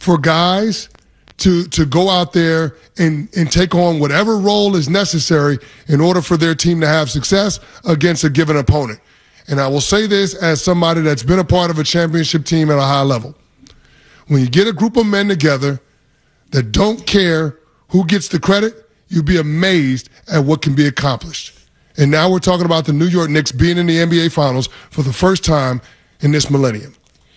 for guys to go out there and take on whatever role is necessary in order for their team to have success against a given opponent. And I will say this as somebody that's been a part of a championship team at a high level. When you get a group of men together that don't care who gets the credit, you'll be amazed at what can be accomplished. And now we're talking about the New York Knicks being in the NBA Finals for the first time in this millennium.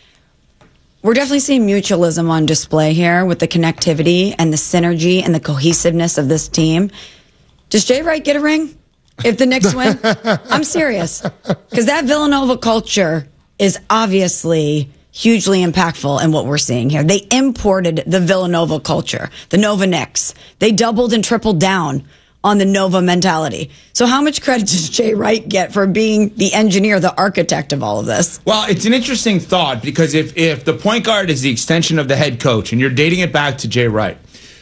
We're definitely seeing mutualism on display here with the connectivity and the synergy and the cohesiveness of this team. Does Jay Wright get a ring if the Knicks win? I'm serious. Because that Villanova culture is obviously hugely impactful in what we're seeing here. They imported the Villanova culture, the Nova Knicks. They doubled and tripled down on the Nova mentality. So how much credit does Jay Wright get for being the engineer, the architect of all of this? Well, it's an interesting thought because if the point guard is the extension of the head coach and you're dating it back to Jay Wright,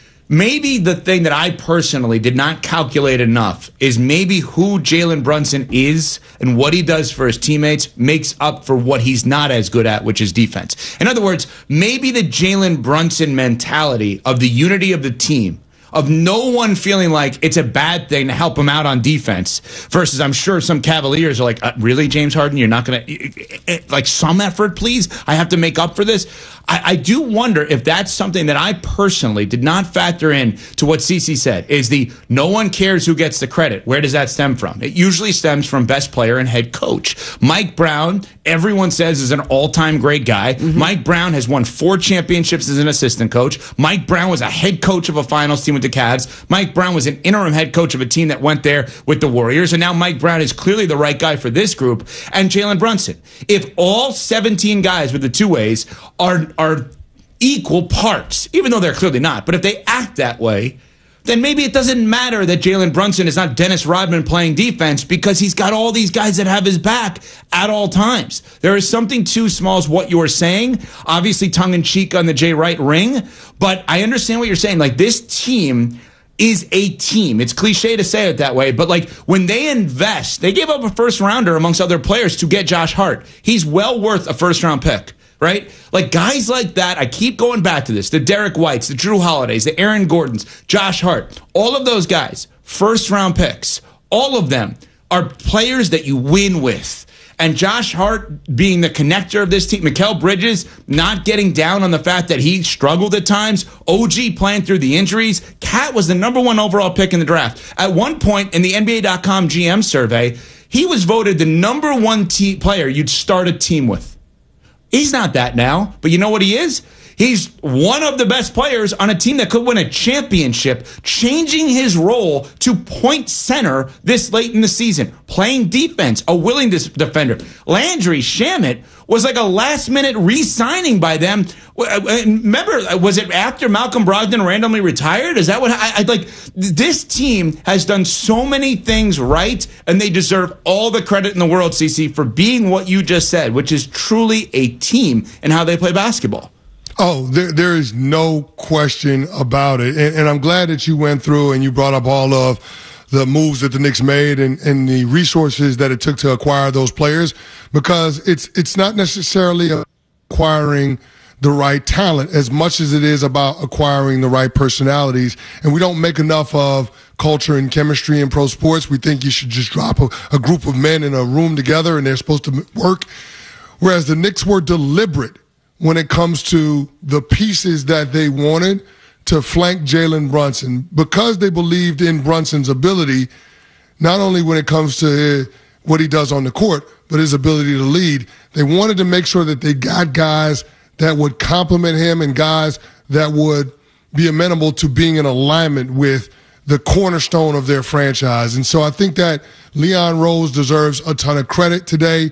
maybe the thing that I personally did not calculate enough is maybe who Jalen Brunson is and what he does for his teammates makes up for what he's not as good at, which is defense. In other words, maybe the Jalen Brunson mentality of the unity of the team, of no one feeling like it's a bad thing to help him out on defense versus I'm sure some Cavaliers are like, really, James Harden? You're not going to, like, some effort, please? I have to make up for this? I do wonder if that's something that I personally did not factor in to what CeCe said, is the no one cares who gets the credit. Where does that stem from? It usually stems from best player and head coach. Mike Brown, everyone says, is an all-time great guy. Mm-hmm. Mike Brown has won 4 championships as an assistant coach. Mike Brown was a head coach of a finals team with the Cavs. Mike Brown was an interim head coach of a team that went there with the Warriors. And now Mike Brown is clearly the right guy for this group. And Jalen Brunson. If all 17 guys with the two-ways are equal parts, even though they're clearly not, but if they act that way, then maybe it doesn't matter that Jalen Brunson is not Dennis Rodman playing defense because he's got all these guys that have his back at all times. There is something to Smalls what you're saying, obviously tongue-in-cheek on the Jay Wright ring, but I understand what you're saying. Like, this team is a team. It's cliche to say it that way, but like when they invest, they gave up a first rounder amongst other players to get Josh Hart. He's well worth a first round pick. Right? Like, guys like that, I keep going back to this, the Derek Whites, the Drew Holidays, the Aaron Gordons, Josh Hart, all of those guys, first-round picks, all of them are players that you win with. And Josh Hart being the connector of this team, Mikal Bridges not getting down on the fact that he struggled at times, OG playing through the injuries, Cat was the number 1 overall pick in the draft. At one point in the NBA.com GM survey, he was voted the number 1 player you'd start a team with. He's not that now, but you know what he is? He's one of the best players on a team that could win a championship, changing his role to point center this late in the season, playing defense, a willing defender. Landry Shamet was like a last-minute re-signing by them. Remember, was it after Malcolm Brogdon randomly retired? Is that what I like? This team has done so many things right, and they deserve all the credit in the world, CeCe, for being what you just said, which is truly a team in how they play basketball. Oh, there is no question about it. And I'm glad that you went through and you brought up all of the moves that the Knicks made and the resources that it took to acquire those players, because it's not necessarily acquiring the right talent as much as it is about acquiring the right personalities. And we don't make enough of culture and chemistry in pro sports. We think you should just drop a group of men in a room together and they're supposed to work. Whereas the Knicks were deliberate when it comes to the pieces that they wanted to flank Jalen Brunson, because they believed in Brunson's ability, not only when it comes to what he does on the court, but his ability to lead. They wanted to make sure that they got guys that would complement him and guys that would be amenable to being in alignment with the cornerstone of their franchise. And so I think that Leon Rose deserves a ton of credit today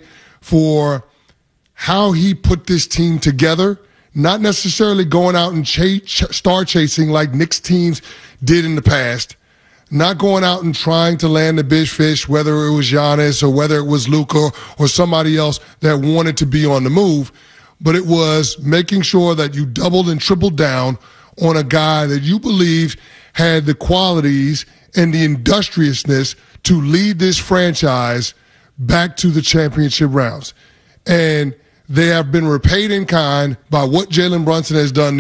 for how he put this team together, not necessarily going out and star chasing like Knicks teams did in the past, not going out and trying to land the big fish, whether it was Giannis or whether it was Luka or somebody else that wanted to be on the move, but it was making sure that you doubled and tripled down on a guy that you believed had the qualities and the industriousness to lead this franchise back to the championship rounds. And they have been repaid in kind by what Jalen Brunson has done